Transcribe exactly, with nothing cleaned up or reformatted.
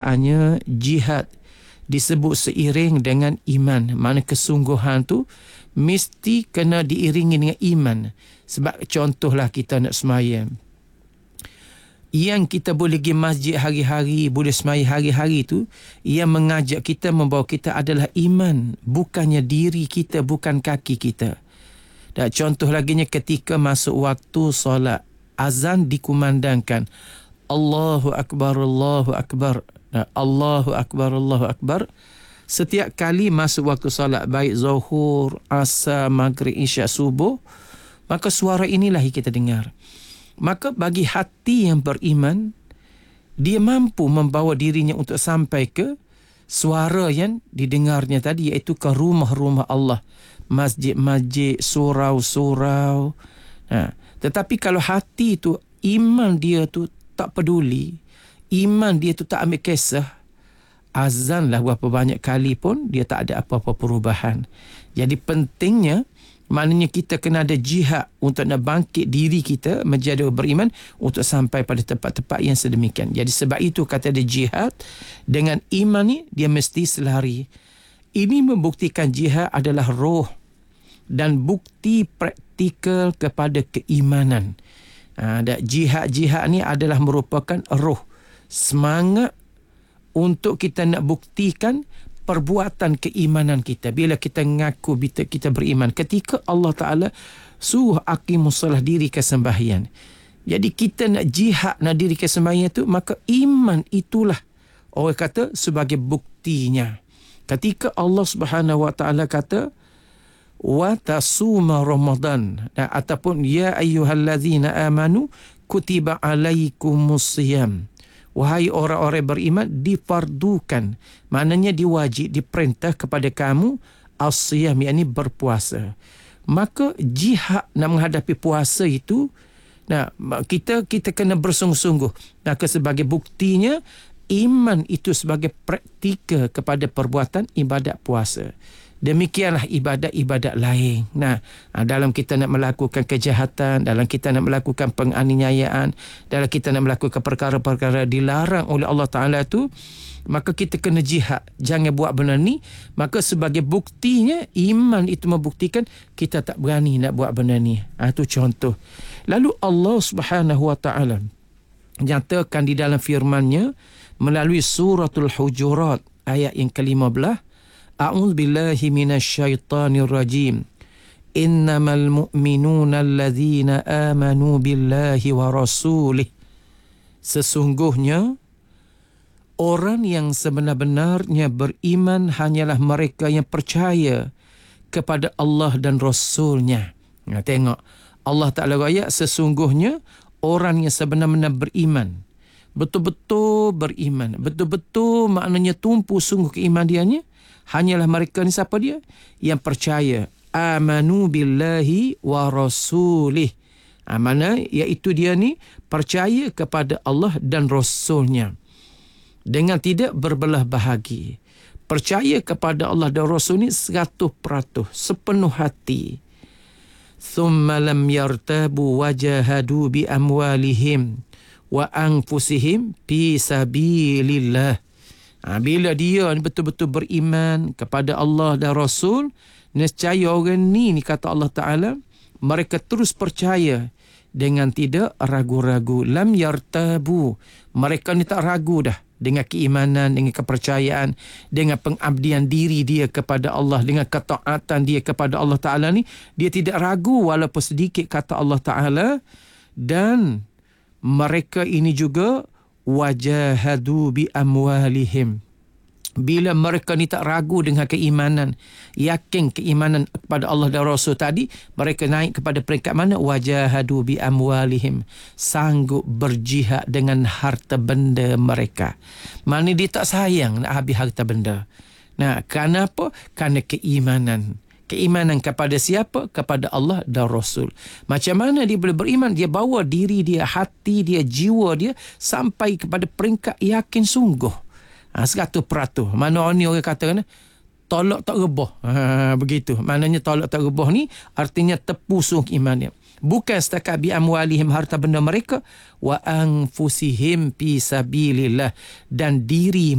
kenyataannya jihad disebut seiring dengan iman. Mana kesungguhan tu mesti kena diiringi dengan iman. Sebab contohlah kita nak semayang, yang kita boleh pergi masjid hari-hari, boleh semai hari-hari tu, yang mengajak kita, membawa kita adalah iman, bukannya diri kita, bukan kaki kita. Dan contoh laginya ketika masuk waktu solat, azan dikumandangkan, Allahu Akbar, Allahu Akbar, Allahu Akbar, Allahu Akbar. Setiap kali masuk waktu solat, baik zuhur, asar, maghrib, isyak, subuh, maka suara inilah yang kita dengar. Maka bagi hati yang beriman, dia mampu membawa dirinya untuk sampai ke suara yang didengarnya tadi, iaitu ke rumah-rumah Allah, masjid-masjid, surau-surau. Ha. Tetapi kalau hati tu, iman dia tu tak peduli, iman dia tu tak ambil kisah, azan lah berapa banyak kali pun dia tak ada apa-apa perubahan. Jadi pentingnya, maknanya kita kena ada jihad untuk nak bangkit diri kita menjadi beriman untuk sampai pada tempat-tempat yang sedemikian. Jadi sebab itu kata dia jihad dengan iman ni dia mesti selari. Ini membuktikan jihad adalah roh dan bukti praktikal kepada keimanan. Ha, dan jihad-jihad ni adalah merupakan roh, semangat untuk kita nak buktikan perbuatan keimanan kita. Bila kita ngaku kita, kita beriman, ketika Allah Ta'ala suruh aqimus salah, diri ke sembahyang. Jadi kita nak jihad nak diri ke sembahyang tu, maka iman itulah orang kata sebagai buktinya. Ketika Allah Subhanahu Wa Ta'ala kata wa tasuma Ramadan, ataupun ya ayyuhallazina amanu kutiba alaikumusiyam, wahai orang-orang beriman, difardukan, maknanya diwajib, diperintah kepada kamu as-siyam, yakni berpuasa. Maka jihad nak menghadapi puasa itu, nah, kita kita kena bersungguh-sungguh. Maka sebagai buktinya, iman itu sebagai praktika kepada perbuatan ibadat puasa. Demikianlah ibadat-ibadat lain. Nah, dalam kita nak melakukan kejahatan, dalam kita nak melakukan penganiayaan, dalam kita nak melakukan perkara-perkara dilarang oleh Allah Ta'ala tu, maka kita kena jihad. Jangan buat benda ni. Maka sebagai buktinya, iman itu membuktikan kita tak berani nak buat benda ni. Ha, itu contoh. Lalu Allah Subhanahu Wa Ta'ala nyatakan di dalam firman-Nya melalui suratul Hujurat ayat yang kelima belas, A'udzu billahi minasyaitonir rajim. Innamal mu'minuna allazina amanu billahi wa rasulih. Sesungguhnya orang yang sebenar-benarnya beriman hanyalah mereka yang percaya kepada Allah dan Rasulnya. Nah, tengok Allah Ta'ala ayat, sesungguhnya orang yang sebenar-benar beriman, betul-betul beriman, betul-betul maknanya tumpu sungguh keimanannya, hanyalah mereka ni siapa dia? Yang percaya. Amanu billahi wa rasulih. Amana iaitu dia ni percaya kepada Allah dan Rasulnya. Dengan tidak berbelah bahagi. Percaya kepada Allah dan Rasul ni seratus peratus, sepenuh hati. Thumma lam yartabu wajahadu bi amwalihim wa anfusihim fi sabilillah. Ha, bila dia betul-betul beriman kepada Allah dan Rasul, nescaya orang ni, ni kata Allah Ta'ala, mereka terus percaya dengan tidak ragu-ragu. Lam yartabu. Mereka ni tak ragu dah dengan keimanan, dengan kepercayaan, dengan pengabdian diri dia kepada Allah, dengan ketaatan dia kepada Allah Ta'ala ni, dia tidak ragu walaupun sedikit, kata Allah Ta'ala. Dan mereka ini juga wajahadu bi amwalihim. Bila mereka ni tak ragu dengan keimanan, yakin keimanan kepada Allah dan Rasul tadi, mereka naik kepada peringkat mana? Wajahadu bi amwalihim. Sanggup berjihad dengan harta benda mereka. Mana dia tak sayang nak habis harta benda. Nah, kerana apa? Kerana keimanan. Keimanan kepada siapa? Kepada Allah dan Rasul. Macam mana dia boleh beriman? Dia bawa diri dia, hati dia, jiwa dia sampai kepada peringkat yakin sungguh. Ha, seratus peratus. Mana orang ni orang kata kan, tolak tak rebah. Ha, begitu. Maknanya tolak tak rebah ni artinya tepu sungguh imannya. Bukan setakat bi amwalihim, harta benda mereka, wa anfusihim fi sabilillah, dan diri